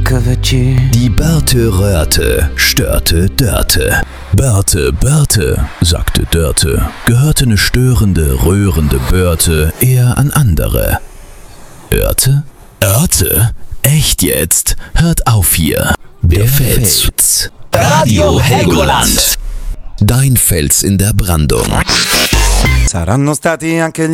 Die Börte röhrte, störte Dörte. Börte, sagte Dörte, gehörte ne störende, rührende Börte eher an andere. Örte? Echt jetzt? Hört auf hier. Der Fels. Radio Helgoland. Dein Fels in der Brandung. Saranno stati anche